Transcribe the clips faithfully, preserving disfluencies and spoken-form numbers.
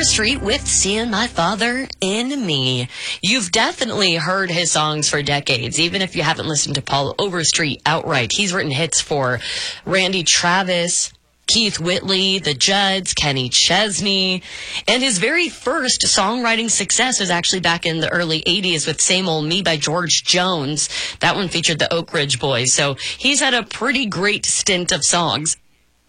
Overstreet with Seeing My Father in Me. You've definitely heard his songs for decades, even if you haven't listened to Paul Overstreet outright. He's written hits for Randy Travis, Keith Whitley, the Judds, Kenny Chesney, and his very first songwriting success was actually back in the early eighties with Same Old Me by George Jones. That one featured the Oak Ridge Boys, so he's had a pretty great stint of songs.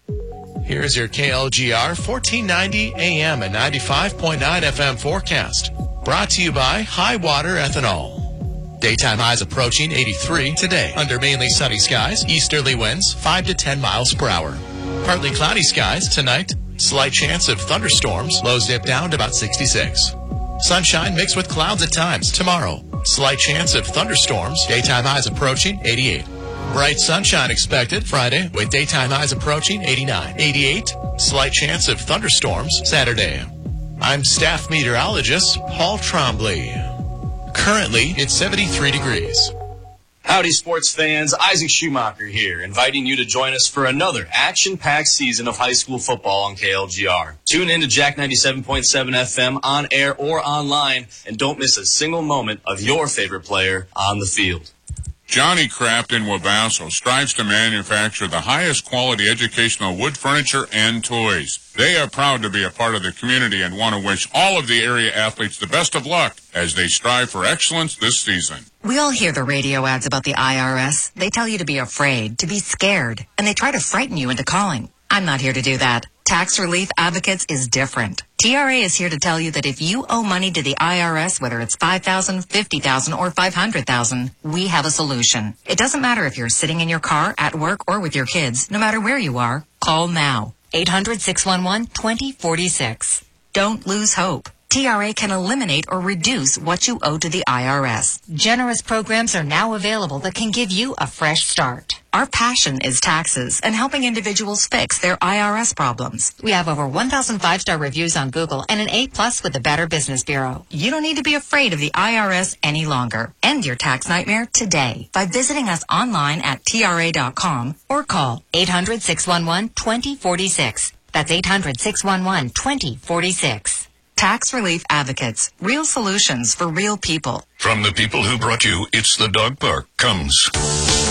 Here's your K L G R fourteen ninety A M and ninety-five point nine F M forecast. Brought to you by High Water Ethanol. Daytime highs approaching eighty-three today. Under mainly sunny skies, easterly winds five to ten miles per hour. Partly cloudy skies tonight. Slight chance of thunderstorms. Lows dip down to about sixty-six. Sunshine mixed with clouds at times tomorrow. Slight chance of thunderstorms. Daytime highs approaching eighty-eight. Bright sunshine expected Friday with daytime highs approaching eighty-nine. eighty-eight. Slight chance of thunderstorms Saturday. I'm staff meteorologist Paul Trombley. Currently, it's seventy-three degrees. Howdy, sports fans. Isaac Schumacher here, inviting you to join us for another action-packed season of high school football on K L G R. Tune in to Jack ninety-seven point seven F M on air or online, and don't miss a single moment of your favorite player on the field. Johnny Craft in Wabasso strives to manufacture the highest quality educational wood furniture and toys. They are proud to be a part of the community and want to wish all of the area athletes the best of luck as they strive for excellence this season. We all hear the radio ads about the I R S. They tell you to be afraid, to be scared, and they try to frighten you into calling. I'm not here to do that. Tax Relief Advocates is different. T R A is here to tell you that if you owe money to the I R S, whether it's five thousand dollars, fifty thousand dollars, or five hundred thousand dollars, we have a solution. It doesn't matter if you're sitting in your car, at work, or with your kids. No matter where you are, call now. eight hundred, six one one, two zero four six. Don't lose hope. T R A can eliminate or reduce what you owe to the I R S. Generous programs are now available that can give you a fresh start. Our passion is taxes and helping individuals fix their I R S problems. We have over one thousand five-star reviews on Google and an A plus with the Better Business Bureau. You don't need to be afraid of the I R S any longer. End your tax nightmare today by visiting us online at T R A dot com or call eight hundred, six one one, two zero four six. That's eight hundred, six one one, two zero four six. Tax Relief Advocates. Real solutions for real people. From the people who brought you It's the Dog Park comes